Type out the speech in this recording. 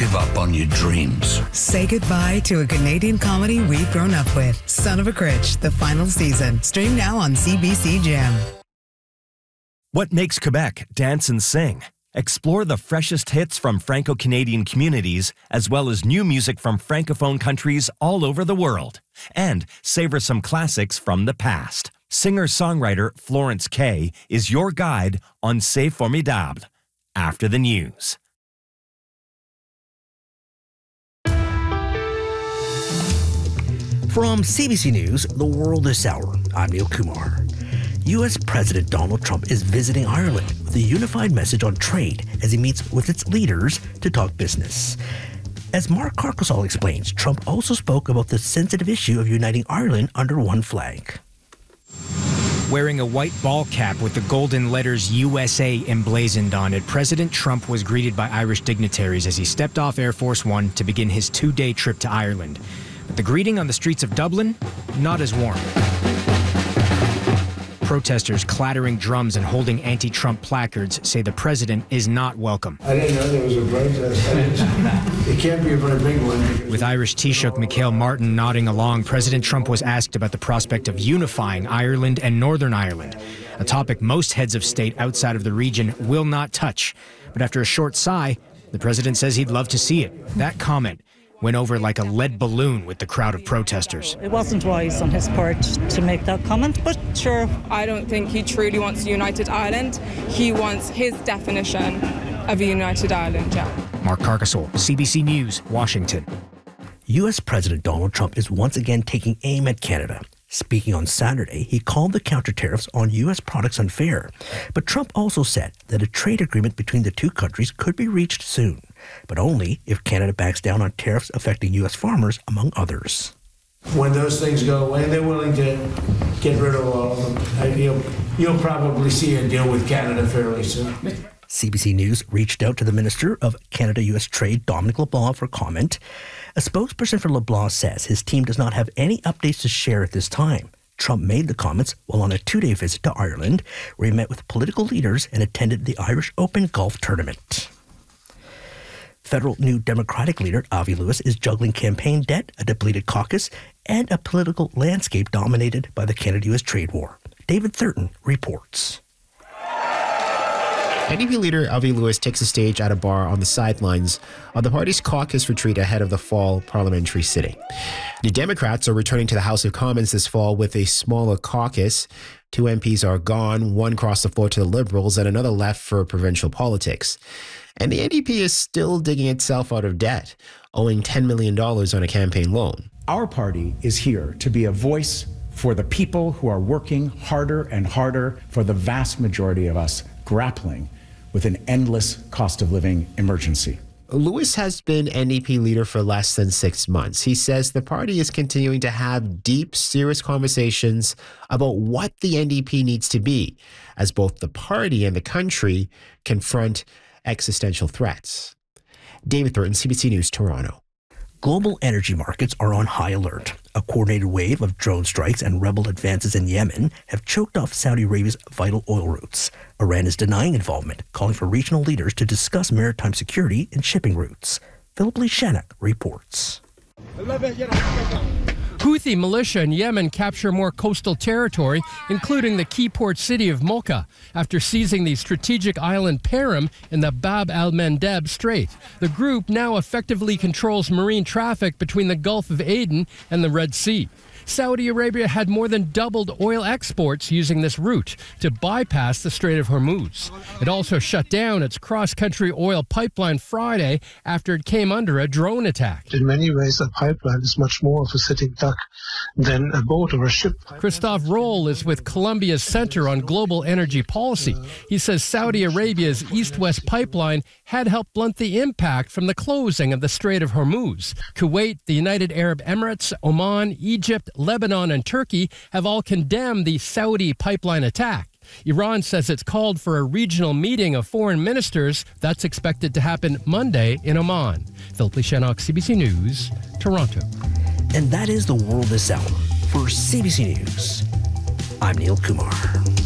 give up on your dreams. Say goodbye to a Canadian comedy we've grown up with. Son of a Critch, the final season. Stream now on CBC Gem. What makes Quebec dance and sing? Explore the freshest hits from Franco-Canadian communities, as well as new music from Francophone countries all over the world. And savor some classics from the past. Singer-songwriter Florence Kay is your guide on C'est Formidable. After the news. From CBC News, The World This Hour, I'm Neil Kumar. U.S. President Donald Trump is visiting Ireland with a unified message on trade as he meets with its leaders to talk business. As Mark Carcasol explains, Trump also spoke about the sensitive issue of uniting Ireland under one flag. Wearing a white ball cap with the golden letters USA emblazoned on it, President Trump was greeted by Irish dignitaries as he stepped off Air Force One to begin his two-day trip to Ireland. But the greeting on the streets of Dublin, not as warm. Protesters clattering drums and holding anti-Trump placards say the president is not welcome. I didn't know there was a protest. It can't be a very big one. With Irish Taoiseach Michael Martin nodding along, President Trump was asked about the prospect of unifying Ireland and Northern Ireland, a topic most heads of state outside of the region will not touch. But after a short sigh, the president says he'd love to see it. That comment went over like a lead balloon with the crowd of protesters. It wasn't wise on his part to make that comment, but sure. I don't think he truly wants a united Ireland. He wants his definition of a united Ireland, yeah. Mark Carcasol, CBC News, Washington. U.S. President Donald Trump is once again taking aim at Canada. Speaking on Saturday, he called the counter-tariffs on U.S. products unfair. But Trump also said that a trade agreement between the two countries could be reached soon, but only if Canada backs down on tariffs affecting U.S. farmers, among others. When those things go away, they're willing to get rid of all of them. You'll probably see a deal with Canada fairly soon. CBC News reached out to the Minister of Canada-U.S. Trade, Dominic LeBlanc, for comment. A spokesperson for LeBlanc says his team does not have any updates to share at this time. Trump made the comments while on a two-day visit to Ireland, where he met with political leaders and attended the Irish Open golf tournament. Federal New Democratic leader Avi Lewis is juggling campaign debt, a depleted caucus, and a political landscape dominated by the Canada-U.S. trade war. David Thurton reports. NDP leader Avi Lewis takes the stage at a bar on the sidelines of the party's caucus retreat ahead of the fall parliamentary sitting. The Democrats are returning to the House of Commons this fall with a smaller caucus. 2 MPs are gone, one crossed the floor to the Liberals and another left for provincial politics. And the NDP is still digging itself out of debt, owing $10 million on a campaign loan. Our party is here to be a voice for the people who are working harder and harder, for the vast majority of us grappling with an endless cost of living emergency. Lewis has been NDP leader for less than 6 months. He says the party is continuing to have deep, serious conversations about what the NDP needs to be, as both the party and the country confront existential threats. David Thurton, CBC News, Toronto. Global energy markets are on high alert. A coordinated wave of drone strikes and rebel advances in Yemen have choked off Saudi Arabia's vital oil routes. Iran is denying involvement, calling for regional leaders to discuss maritime security and shipping routes. Philip Lee Shannock reports. Houthi militia in Yemen capture more coastal territory, including the key port city of Mocha, after seizing the strategic island Perim in the Bab al-Mandeb Strait. The group now effectively controls marine traffic between the Gulf of Aden and the Red Sea. Saudi Arabia had more than doubled oil exports using this route to bypass the Strait of Hormuz. It also shut down its cross-country oil pipeline Friday after it came under a drone attack. In many ways, a pipeline is much more of a sitting duck than a boat or a ship. Christophe Roll is with Columbia's Center on Global Energy Policy. He says Saudi Arabia's East-West pipeline had helped blunt the impact from the closing of the Strait of Hormuz. Kuwait, the United Arab Emirates, Oman, Egypt, Lebanon, and Turkey have all condemned the Saudi pipeline attack. Iran says it's called for a regional meeting of foreign ministers that's expected to happen Monday in Oman. Philip Lee Shannock, CBC News, Toronto. And that is The World This Hour. For CBC News, I'm Neil Kumar.